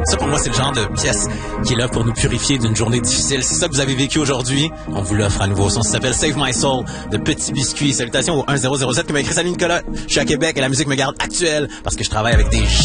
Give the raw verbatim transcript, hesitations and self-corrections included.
Ça, pour moi, c'est le genre de pièce qui est là pour nous purifier d'une journée difficile. C'est ça que vous avez vécu aujourd'hui. On vous l'offre à nouveau. Ça s'appelle Save My Soul de Petit Biscuit. Salutations au un zéro zéro sept qui m'a écrit « Salut Nicolas, je suis à Québec et la musique me garde actuelle parce que je travaille avec des jeunes. »